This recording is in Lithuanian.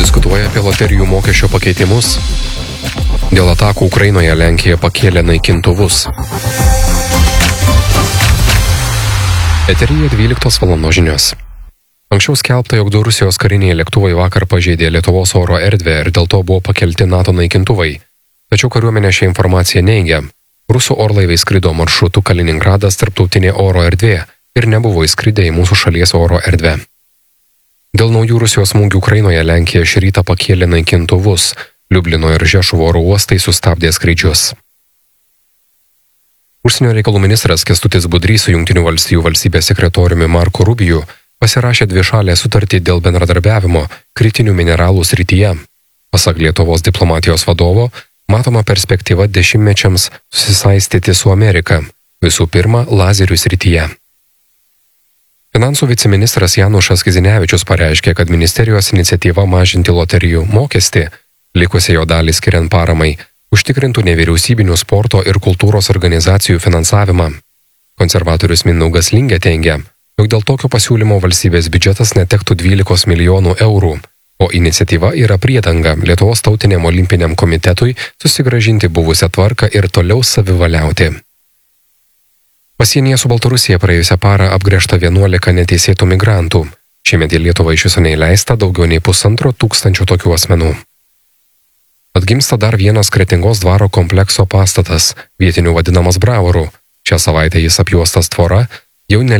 diskutuoja apie loterijų mokesčio pakeitimus. Dėl atakų Ukrainoje Lenkija pakėlė naikintuvus. Eteryje 12 valandos žinios. Anksčiau skelbta, jog du Rusijos kariniai lėktuvai vakar pažeidė Lietuvos oro erdvę ir dėl to buvo pakelti NATO naikintuvai. Tačiau kariuomenė šią informaciją neigia. Rusų orlaiviai skrido maršrutu Kaliningradas tarptautinė oro erdvė ir nebuvo įskridę į mūsų šalies oro erdvę. Dėl naujų Rusijos smūgių Ukrainoje Lenkija šį rytą pakėlė naikintuvus. Liublino ir Žešuvo oro uostai sustabdė skrydžius. Užsienio reikalų ministras Kęstutis Budrys su Jungtinių valstijų valstybės sekretoriumi Marku Rubiju pasirašė dvišalę sutartį dėl bendradarbiavimo kritinių mineralų srityje. Pasak Lietuvos diplomatijos vadovo, matoma perspektyva dešimtmečiams susisaistyti su Amerika, visų pirma, lazerių srityje. Finansų viceministras Janušas Kizinevičius pareiškė, kad ministerijos iniciatyva mažinti loterijų mokestį, likusią jo dalį skiriant paramai, užtikrintų nevyriausybinių sporto ir kultūros organizacijų finansavimą. Konservatorius Mindaugas Lingė teigia, jog dėl tokio pasiūlymo valstybės biudžetas netektų 12 milijonų eurų, o iniciatyva yra priedanga Lietuvos tautiniam olimpiniam komitetui susigrąžinti buvusią tvarką ir toliau savivaliauti. Pasienyje su Baltarusija praėjusią parą apgręžta 11 neteisėtų migrantų. Šiemet į Lietuvą iš viso neįleista daugiau nei 1500 tokių asmenų. Atgimsta dar vienas Kretingos dvaro komplekso pastatas, vietinių vadinamas Bravoru. Šią savaitę jis apjuostas tvora, jau ne